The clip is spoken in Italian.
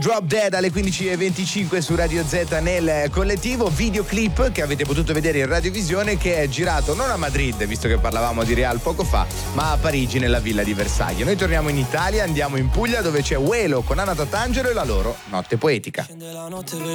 Drop Dead alle 15:25 su Radio Z nel collettivo. Videoclip che avete potuto vedere in radiovisione, che è girato non a Madrid, visto che parlavamo di Real poco fa, ma a Parigi nella villa di Versailles. Noi torniamo in Italia, andiamo in Puglia dove c'è Uelo con Anna Tatangelo e la loro Notte Poetica. Scende la notte